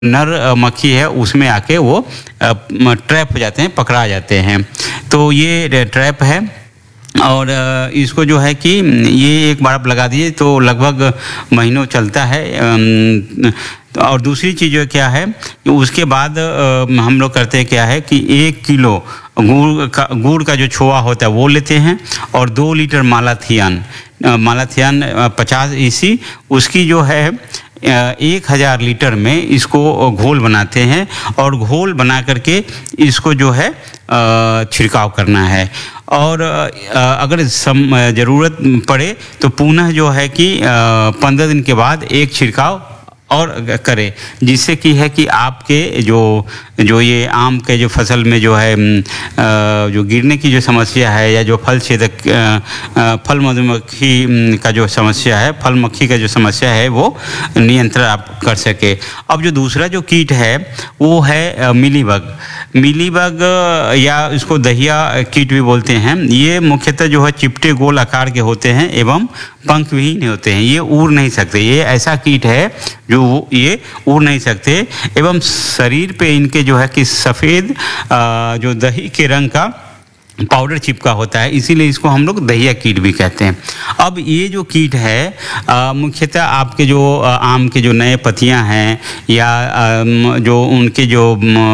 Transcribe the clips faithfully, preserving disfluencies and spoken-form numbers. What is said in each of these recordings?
नर अ, मक्खी है उसमें आके वो अ, म ट्रैप हो जाते हैं, पकड़ा जाते हैं। तो ये ट्रैप है और अ, इसको जो है कि ये एक बार आप लगा दीजिए तो लगभग महीनों चलता है। अम, और दूसरी चीज़ जो क्या है कि उसके बाद अ, हम लोग करते हैं क्या है कि एक किलो गुड़ का गुड़ का जो खोआ होता है वो लेते हैं और दो लीटर मालाथियन अ, मालाथियन अ, पचास ईसी उसकी जो है अ, एक हज़ार लीटर में इसको घोल बनाते हैं और घोल बना करके इसको जो है अ, छिड़काव करना है। और अ, अगर सम ज़रूरत पड़े तो पुनः जो है कि पंद्रह दिन के बाद एक छिड़काव और करें, जिससे कि है कि आपके जो जो ये आम के जो फसल में जो है अ, जो गिरने की जो समस्या है या जो फल छेदक अ, अ, फल मधुमक्खी का जो समस्या है, फल मक्खी का जो समस्या है वो नियंत्रण आप कर सके। अब जो दूसरा जो कीट है वो है अ, मिलीबग। मिलीबग या इसको दहिया कीट भी बोलते हैं। ये मुख्यतः जो है चिपटे गोल आकार के होते हैं एवं पंख विहीन होते हैं। ये उड़ नहीं सकते। ये ऐसा कीट है जो ये उड़ नहीं सकते एवं शरीर पे इनके जो है कि सफ़ेद जो दही के रंग का पाउडर चिपका होता है, इसीलिए इसको हम लोग दहिया कीट भी कहते हैं। अब ये जो कीट है मुख्यतः आपके जो आ, आम के जो नए पत्तियां हैं या आ, जो उनके जो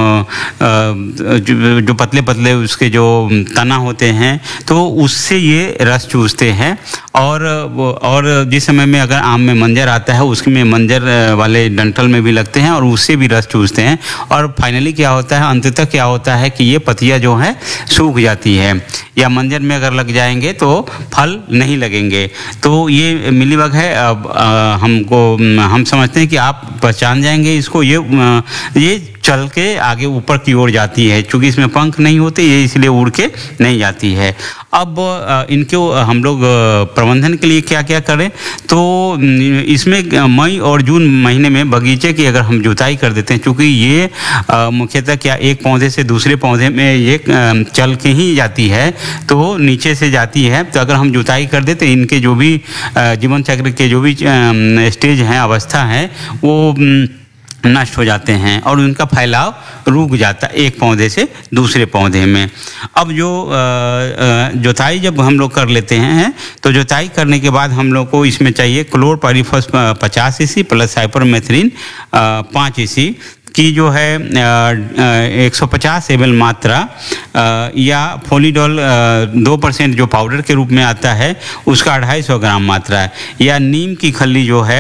आ, जो, जो पतले पतले उसके जो तना होते हैं तो उससे ये रस चूसते हैं। और और जिस समय में अगर आम में मंजर आता है उसमें मंजर वाले डंठल में भी लगते हैं और उससे भी रस चूसते हैं। और फाइनली क्या होता है, अंततः क्या होता है कि ये पत्तियां जो हैं सूख जाती है या मंजर में अगर लग जाएंगे तो फल नहीं लगेंगे। तो ये मिलीबग है। अब हमको हम समझते हैं कि आप पहचान जाएंगे इसको। ये ये चल के आगे ऊपर की ओर जाती है, क्योंकि इसमें पंख नहीं होते ये इसलिए उड़ के नहीं जाती है। अब इनको हम लोग प्रबंधन के लिए क्या क्या करें, तो इसमें मई और जून महीने में बगीचे की अगर हम जुताई कर देते हैं, क्योंकि ये मुख्यतः क्या एक पौधे से दूसरे पौधे में ये चल के ही जाती है तो नीचे से जाती है। तो अगर हम जुताई कर देते इनके जो भी जीवन चक्र के जो भी स्टेज हैं, अवस्था है, वो नष्ट हो जाते हैं और उनका फैलाव रुक जाता है एक पौधे से दूसरे पौधे में। अब जो जुताई जब हम लोग कर लेते हैं तो जुताई करने के बाद हम लोग को इसमें चाहिए क्लोरपाइरीफॉस पचास ईसी प्लस साइपरमेथ्रिन पाँच ईसी की जो है एक सौ पचास एम एल मात्रा या फोलिडोल दो परसेंट जो पाउडर के रूप में आता है उसका अढ़ाई सौ ग्राम मात्रा है, या नीम की खल्ली जो है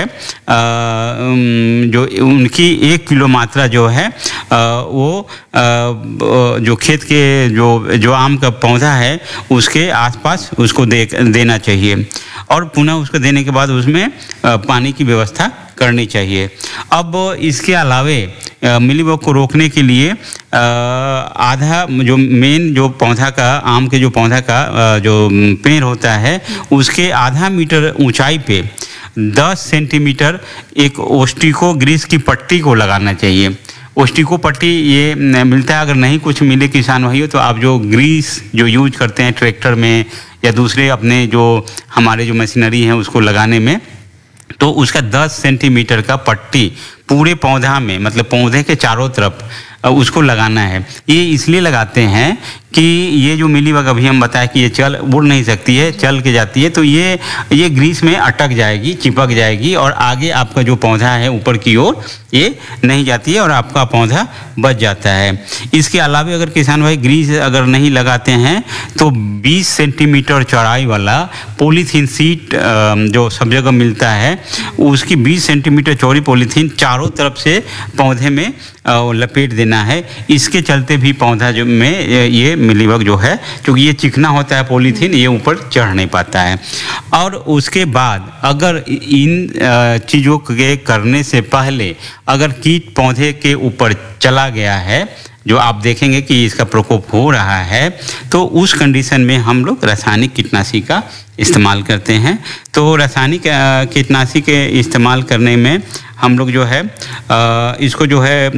जो उनकी एक किलो मात्रा जो है वो जो खेत के जो जो आम का पौधा है उसके आसपास उसको दे देना चाहिए। और पुनः उसको देने के बाद उसमें पानी की व्यवस्था करनी चाहिए। अब इसके अलावे मिलीबग को रोकने के लिए आधा जो मेन जो पौधा का आम के जो पौधा का जो पेड़ होता है उसके आधा मीटर ऊंचाई पे दस सेंटीमीटर एक ओस्टिको ग्रीस की पट्टी को लगाना चाहिए। ओस्टिको पट्टी ये मिलता है, अगर नहीं कुछ मिले किसान भाइयों तो आप जो ग्रीस जो यूज करते हैं ट्रैक्टर में या दूसरे अपने जो हमारे जो मशीनरी हैं उसको लगाने में, तो उसका दस सेंटीमीटर का पट्टी पूरे पौधा में, मतलब पौधे के चारों तरफ उसको लगाना है। ये इसलिए लगाते हैं कि ये जो मिलीबग अभी हम बताएं कि ये चल उड़ नहीं सकती है, चल के जाती है, तो ये ये ग्रीस में अटक जाएगी, चिपक जाएगी और आगे आपका जो पौधा है ऊपर की ओर ये नहीं जाती है और आपका पौधा बच जाता है। इसके अलावा अगर किसान भाई ग्रीस अगर नहीं लगाते हैं तो बीस सेंटीमीटर चौड़ाई वाला पॉलीथीन सीट जो सब जगह मिलता है उसकी बीस सेंटीमीटर चौड़ी पॉलीथीन चारों तरफ से पौधे में लपेट देना है। इसके चलते भी पौधा जो में ये मिलीबग जो है, क्योंकि ये चिकना होता है पॉलीथीन, ये ऊपर चढ़ नहीं पाता है। और उसके बाद अगर इन चीज़ों के करने से पहले अगर कीट पौधे के ऊपर चला गया है, जो आप देखेंगे कि इसका प्रकोप हो रहा है, तो उस कंडीशन में हम लोग रासायनिक कीटनाशी का इस्तेमाल करते हैं। तो रासायनिक कीटनाशी के इस्तेमाल करने में हम लोग जो है इसको जो है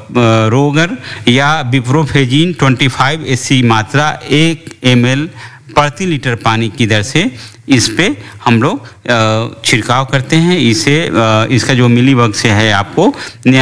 रोगर या बिप्रोफेजिन पच्चीस एस सी मात्रा एक एम एल प्रति लीटर पानी की दर से इस पे हम लोग छिड़काव करते हैं। इसे इसका जो मिलीबग से है आपको